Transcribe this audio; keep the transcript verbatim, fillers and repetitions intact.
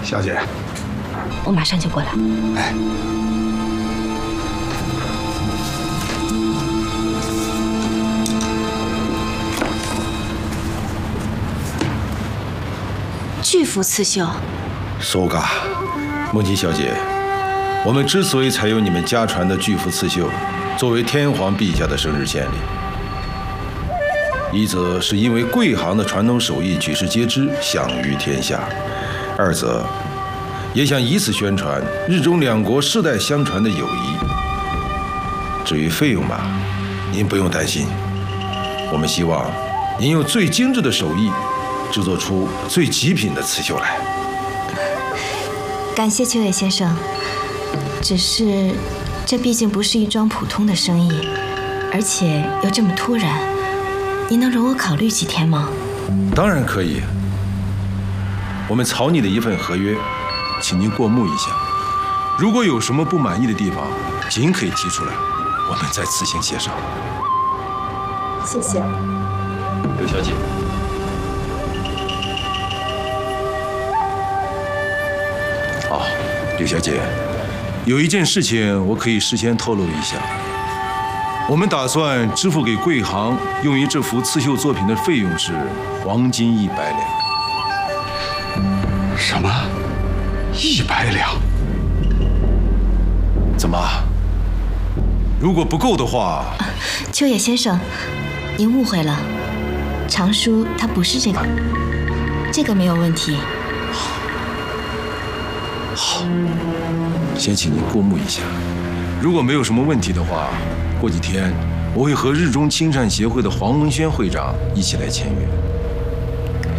小姐， 我马上就过来。 哎， 巨幅刺绣。 搜嘎，梦琪小姐，我们之所以采用你们家传的巨幅刺绣，作为天皇陛下的生日献礼，一则是因为贵行的传统手艺举世皆知，享誉天下；二则也想以此宣传日中两国世代相传的友谊。至于费用嘛，您不用担心，我们希望您用最精致的手艺制作出最极品的刺绣来。 感谢秋野先生，只是这毕竟不是一桩普通的生意，而且又这么突然，您能容我考虑几天吗？ 当然可以。我们草拟的一份合约，请您过目一下。如果有什么不满意的地方，尽可以提出来，我们再自行协商。 谢谢。 刘小姐。哦，刘小姐，有一件事情我可以事先透露一下。我们打算支付给贵行用于这幅刺绣作品的费用是黄金一百两。 什么？一百两？ 怎么？如果不够的话， 啊、秋野先生，您误会了，长叔他不是这个，这个没有问题。 好，先请您过目一下。如果没有什么问题的话，过几天我会和日中亲善协会的黄文轩会长一起来签约。